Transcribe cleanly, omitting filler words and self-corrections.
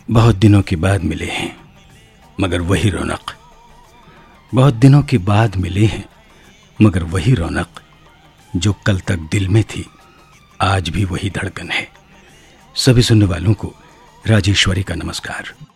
बहुत दिनों के बाद मिले हैं मगर वही रौनक, बहुत दिनों के बाद मिले हैं मगर वही रौनक, जो कल तक दिल में थी आज भी वही धड़कन है। सभी सुनने वालों को राजेश्वरी का नमस्कार।